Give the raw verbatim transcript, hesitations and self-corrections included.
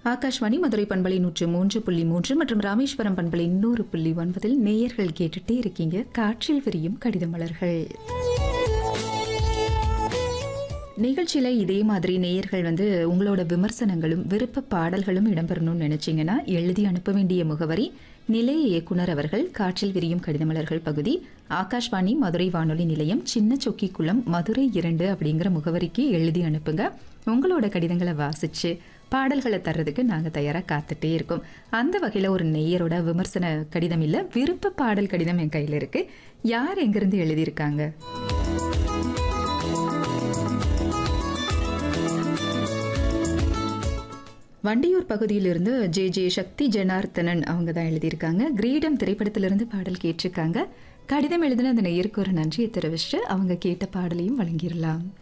ஆகாஷ்வாணி மதுரை பண்பலை நூற்று மூன்று புள்ளி மூன்று மற்றும் ராமேஸ்வரம் பண்பலை நூறு புள்ளி ஒன்பதில் நேயர்கள் கேட்டுட்டே இருக்கீங்க காற்றில் விரியும் கடித மலர்கள். நிகழ்ச்சியில இதே மாதிரி நேயர்கள் வந்து உங்களோட விமர்சனங்களும் விருப்ப பாடல்களும் இடம்பெறணும்னு நினைச்சீங்கன்னா எழுதி அனுப்ப வேண்டிய முகவரி நிலைய இயக்குனர் அவர்கள், காற்றில் விரியும் கடிதமலர்கள் பகுதி, ஆகாஷ்வாணி மதுரை வானொலி நிலையம், சின்ன சொக்கிக்குளம், மதுரை இரண்டு அப்படிங்கிற முகவரிக்கு எழுதி அனுப்புங்க. உங்களோட கடிதங்களை வாசிச்சு பாடல்களை தர்றதுக்கு நாங்கள் தயாராக காத்துட்டே இருக்கோம். அந்த வகையில் ஒரு நேயரோட விமர்சன கடிதம் இல்லை, விருப்ப பாடல் கடிதம் என் கையில் இருக்கு. யார் எங்கிருந்து எழுதியிருக்காங்க? வண்டியூர் பகுதியிலிருந்து ஜே ஜே சக்தி ஜனார்த்தனன் அவங்க தான் எழுதியிருக்காங்க. கிரீடம் திரைப்படத்திலிருந்து பாடல் கேட்டிருக்காங்க. கடிதம் எழுதின அந்த நேயருக்கு ஒரு நன்றியை தெரிவிச்சுட்டு அவங்க கேட்ட பாடலையும் வழங்கிடலாம்.